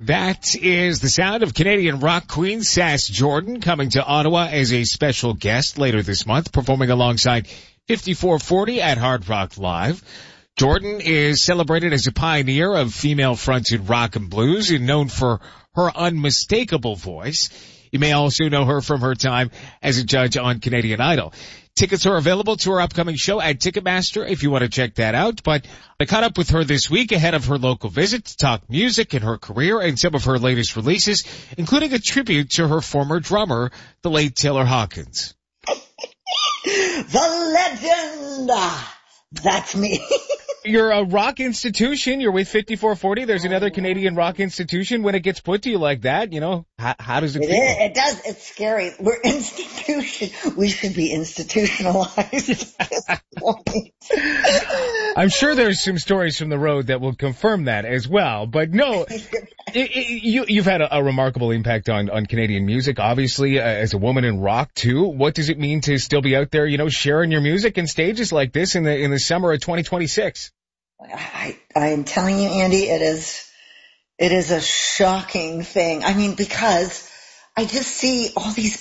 That is the sound of Canadian rock queen Sass Jordan coming to Ottawa as a special guest later this month, performing alongside 5440 at Hard Rock Live. Jordan is celebrated as a pioneer of female-fronted rock and blues and known for her unmistakable voice. You may also know her from her time as a judge on Canadian Idol. Tickets are available to her upcoming show at Ticketmaster if you want to check that out. But I caught up with her this week ahead of her local visit to talk music and her career and some of her latest releases, including a tribute to her former drummer, the late Taylor Hawkins. The legend! That's me. You're a rock institution. You're with 5440. There's another Canadian rock institution. When it gets put to you like that, how does it feel? It does. It's scary. We're institution. We should be institutionalized at this point. I'm sure there's some stories from the road that will confirm that as well. But no, you've had a remarkable impact on Canadian music, obviously, as a woman in rock too. What does it mean to still be out there, sharing your music in stages like this in the summer of 2026? I am telling you, Andy, it is a shocking thing. I mean, because I just see all these